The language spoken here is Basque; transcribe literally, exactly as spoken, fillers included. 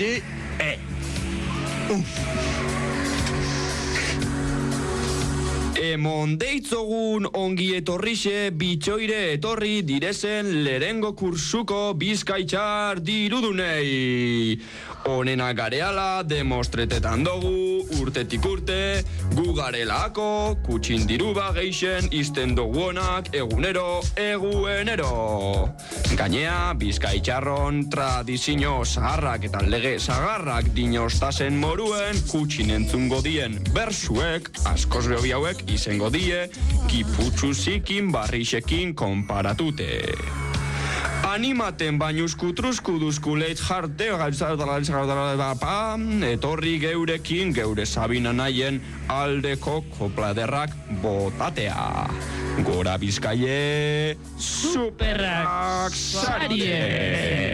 Hasi, e. Uh. Emon deitzogun ongi etorrixe bitxoire etorri direzen lerengo kursuko bizkaitxar dirudunei. Honena gareala demostretetan dugu urtetik urte, gu garelako kutsin diruba geixen izten duguonak egunero eguenero. Gainea, bizkaitxarron tradizio zaharrak eta lege zagarrak dinoztasen moruen kutsin entzungo dien bersuek, askoz gehobi hauek izango die, kiputxuzikin barrixekin konparatute. Animaten bainuzku truzku duzku leit jarte etorri geurekin geure Sabina naien aldeko kopladerrak botatea. Gora Bizkaie, superrak sarie!